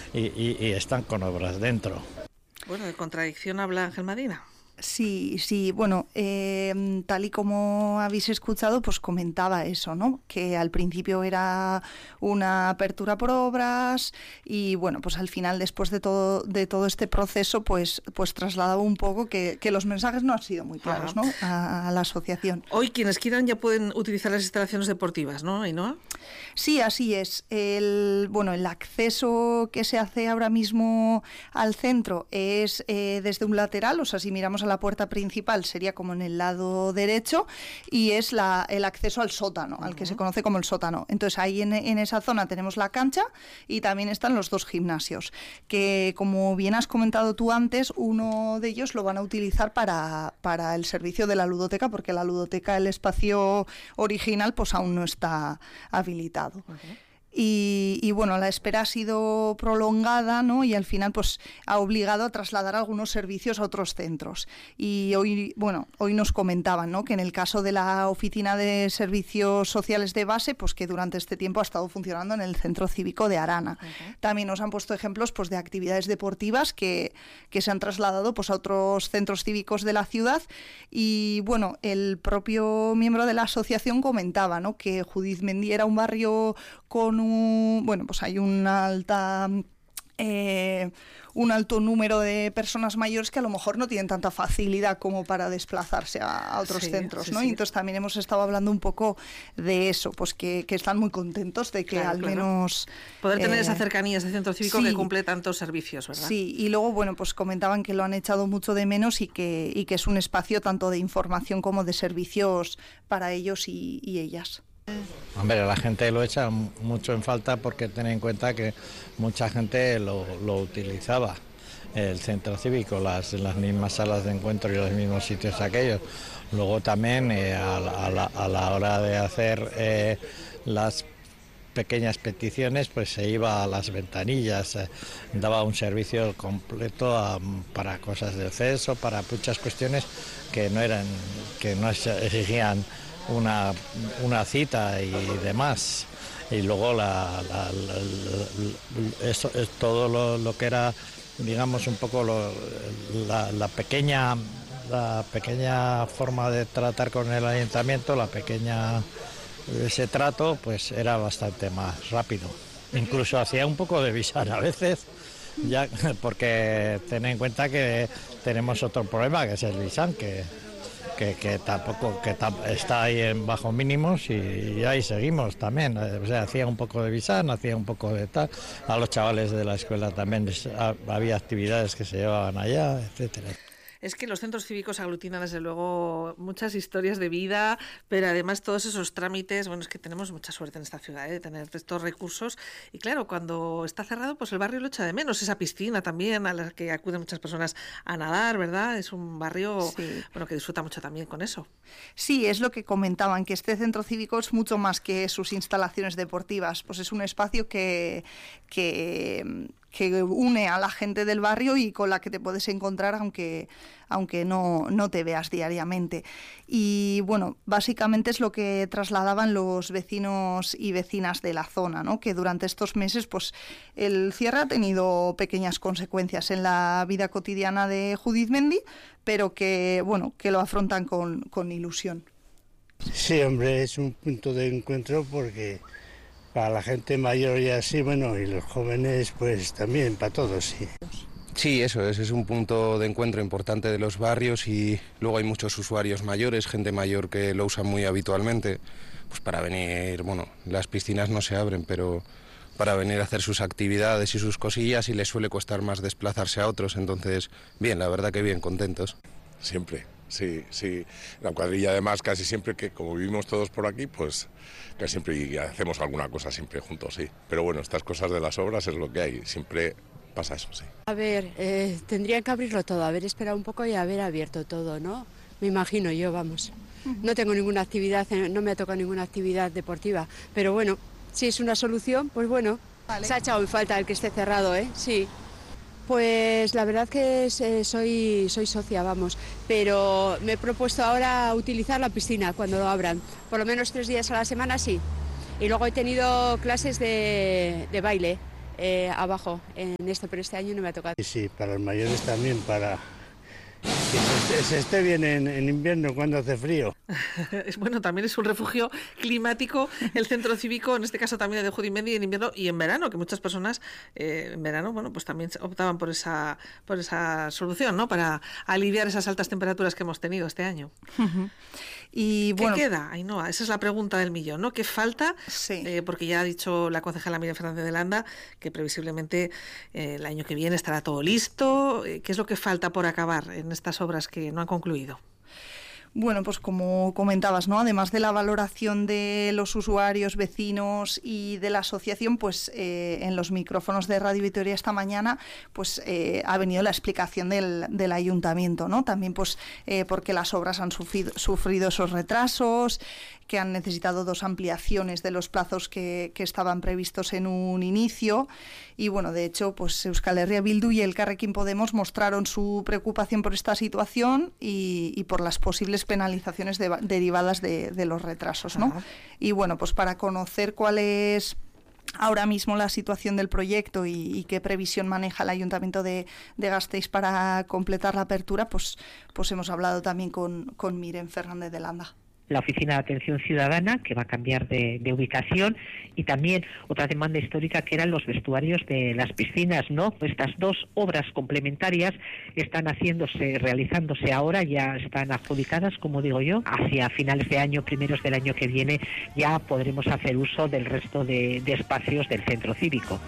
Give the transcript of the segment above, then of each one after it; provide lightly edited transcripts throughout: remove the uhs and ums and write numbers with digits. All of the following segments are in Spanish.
y están con obras dentro. Bueno, de contradicción habla Ángel Madina. Sí, bueno, tal y como habéis escuchado, pues comentaba eso, ¿no? Que al principio era una apertura por obras y, bueno, pues al final, después de todo este proceso, pues trasladaba un poco que los mensajes no han sido muy claros, ¿no? A la asociación. Hoy quienes quieran ya pueden utilizar las instalaciones deportivas, ¿no, Ainhoa? Sí, así es. El acceso que se hace ahora mismo al centro es desde un lateral, o sea, si miramos a la puerta principal sería como en el lado derecho y es el acceso al sótano, al que se conoce como el sótano. Entonces ahí en esa zona tenemos la cancha y también están los dos gimnasios, que como bien has comentado tú antes, uno de ellos lo van a utilizar para el servicio de la ludoteca, porque la ludoteca, el espacio original, pues aún no está habilitado. Y bueno, la espera ha sido prolongada, ¿no? Y al final pues ha obligado a trasladar algunos servicios a otros centros. Y hoy nos comentaban, ¿no? Que en el caso de la Oficina de Servicios Sociales de Base, pues que durante este tiempo ha estado funcionando en el Centro Cívico de Arana. También nos han puesto ejemplos pues de actividades deportivas que se han trasladado pues a otros centros cívicos de la ciudad. Y bueno, el propio miembro de la asociación comentaba, ¿no? Que Judizmendi era un barrio con pues hay un alto número de personas mayores que a lo mejor no tienen tanta facilidad como para desplazarse a otros centros, ¿no? Sí. Y entonces también hemos estado hablando un poco de eso, pues que están muy contentos de que menos... Poder tener esa cercanía, ese centro cívico que cumple tantos servicios, ¿verdad? Sí, y luego, bueno, pues comentaban que lo han echado mucho de menos y que es un espacio tanto de información como de servicios para ellos y ellas. Hombre, la gente lo echa mucho en falta porque ten en cuenta que mucha gente lo utilizaba, el centro cívico, las mismas salas de encuentro y los mismos sitios aquellos. Luego también a la hora de hacer las pequeñas peticiones, pues se iba a las ventanillas, daba un servicio completo para cosas del CESO, para muchas cuestiones que no exigían una cita y demás. Y luego eso es todo lo que era, digamos, un poco la pequeña forma de tratar con el ayuntamiento, ese trato, pues era bastante más rápido. Incluso hacía un poco de visar a veces, ya, porque ten en cuenta que tenemos otro problema, que es el visán, que tampoco está ahí en bajo mínimos y ahí seguimos también. O sea, hacía un poco de visán, hacía un poco de tal. A los chavales de la escuela también había actividades que se llevaban allá, etcétera. Es que los centros cívicos aglutinan desde luego muchas historias de vida, pero además todos esos trámites, bueno, es que tenemos mucha suerte en esta ciudad, de tener estos recursos, y claro, cuando está cerrado, pues el barrio lo echa de menos, esa piscina también a la que acuden muchas personas a nadar, ¿verdad? Es un barrio, bueno, que disfruta mucho también con eso. Sí, es lo que comentaban, que este centro cívico es mucho más que sus instalaciones deportivas, pues es un espacio que une a la gente del barrio y con la que te puedes encontrar aunque no te veas diariamente. Y bueno, básicamente es lo que trasladaban los vecinos y vecinas de la zona, ¿no? Que durante estos meses pues el cierre ha tenido pequeñas consecuencias en la vida cotidiana de Judizmendi, pero que lo afrontan con ilusión. Sí, hombre, es un punto de encuentro porque para la gente mayor y así, bueno, y los jóvenes pues también, para todos, sí. Sí, eso es un punto de encuentro importante de los barrios y luego hay muchos usuarios mayores, gente mayor que lo usa muy habitualmente, pues para venir, bueno, las piscinas no se abren, pero para venir a hacer sus actividades y sus cosillas y les suele costar más desplazarse a otros, entonces, bien, la verdad que bien, contentos. Siempre. Sí, la cuadrilla además casi siempre que como vivimos todos por aquí, pues casi siempre hacemos alguna cosa siempre juntos, sí. Pero bueno, estas cosas de las obras es lo que hay, siempre pasa eso, sí. A ver, tendrían que abrirlo todo, haber esperado un poco y haber abierto todo, ¿no? Me imagino yo, vamos. No tengo ninguna actividad, no me ha tocado ninguna actividad deportiva, pero bueno, si es una solución, pues bueno, vale. Se ha echado en falta el que esté cerrado, sí. Pues la verdad que soy socia, vamos, pero me he propuesto ahora utilizar la piscina cuando lo abran, por lo menos 3 días a la semana sí. Y luego he tenido clases de baile abajo en esto, pero este año no me ha tocado. Sí, para los mayores también, para que se esté bien en invierno cuando hace frío. Bueno, también es un refugio climático el centro cívico, en este caso también de Judimendi en invierno y en verano, que muchas personas en verano, bueno, pues también optaban por esa solución, ¿no? Para aliviar esas altas temperaturas que hemos tenido este año. Y bueno, ¿qué queda, Ainhoa? Esa es la pregunta del millón, ¿no? ¿Qué falta? Sí. Porque ya ha dicho la concejala Miriam Fernández de Landa que previsiblemente el año que viene estará todo listo. ¿Qué es lo que falta por acabar en estas obras que no han concluido? Bueno, pues como comentabas, ¿no? Además de la valoración de los usuarios, vecinos y de la asociación, pues en los micrófonos de Radio Vitoria esta mañana, pues ha venido la explicación del ayuntamiento, ¿no? También, pues, porque las obras han sufrido esos retrasos, que han necesitado 2 ampliaciones de los plazos que estaban previstos en un inicio. Y bueno, de hecho, pues Euskal Herria Bildu y Elkarrekin Podemos mostraron su preocupación por esta situación y por las posibles penalizaciones derivadas de los retrasos, ¿no? Ajá. Y bueno, pues para conocer cuál es ahora mismo la situación del proyecto y qué previsión maneja el Ayuntamiento de Gasteiz para completar la apertura, pues hemos hablado también con Miriam Fernández de Landa. La Oficina de Atención Ciudadana, que va a cambiar de ubicación, y también otra demanda histórica que eran los vestuarios de las piscinas, ¿no? Estas 2 obras complementarias están realizándose ahora, ya están adjudicadas, como digo yo. Hacia finales de año, primeros del año que viene, ya podremos hacer uso del resto de espacios del centro cívico.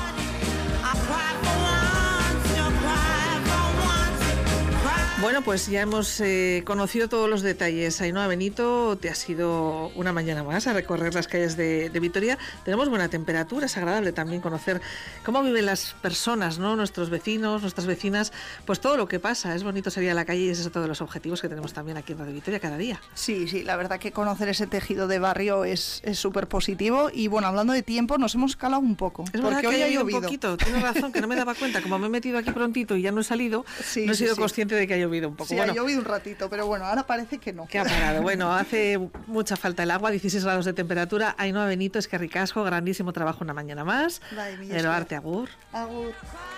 Bueno, pues ya hemos conocido todos los detalles. Ainhoa Benito, te ha sido una mañana más a recorrer las calles de Vitoria. Tenemos buena temperatura, es agradable también conocer cómo viven las personas, ¿no? Nuestros vecinos, nuestras vecinas, pues todo lo que pasa. Es bonito salir a la calle y ese es otro de los objetivos que tenemos también aquí en Radio Vitoria cada día. Sí, la verdad que conocer ese tejido de barrio es súper positivo. Y bueno, hablando de tiempo, nos hemos calado un poco. Es verdad que hoy ha llovido un poquito, tienes razón, que no me daba cuenta. Como me he metido aquí prontito y ya no he salido, no he sido consciente de que ha llovido un poco. Sí, bueno, ha llovido un ratito, pero bueno, ahora parece que no. Que ha parado. Bueno, hace mucha falta el agua, 16 grados de temperatura. Ainhoa Benito, eskerrik asko, grandísimo trabajo una mañana más. Pero arte, agur. Agur.